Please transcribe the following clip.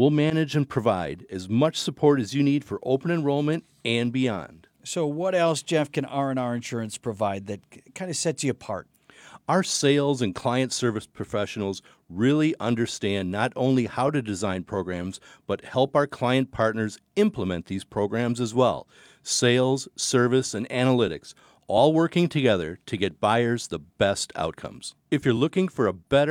We'll manage and provide as much support as you need for open enrollment and beyond. So what else, Jeff, can R&R Insurance provide that kind of sets you apart? Our sales and client service professionals really understand not only how to design programs, but help our client partners implement these programs as well. Sales, service, and analytics, all working together to get buyers the best outcomes. If you're looking for a better